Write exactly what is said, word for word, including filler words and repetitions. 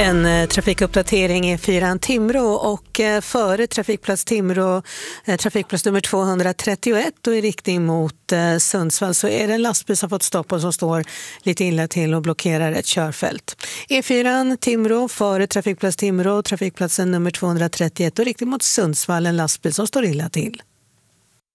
En eh, trafikuppdatering är fyran Timrå och eh, före trafikplats Timrå, eh, trafikplats nummer tvåhundratrettioett och i riktning mot eh, Sundsvall så är det en lastbil som fått stopp och som står lite illa till och blockerar ett körfält. E fyran Timrå före trafikplats Timrå, trafikplatsen nummer tvåhundratrettioett och i riktning mot Sundsvall en lastbil som står illa till.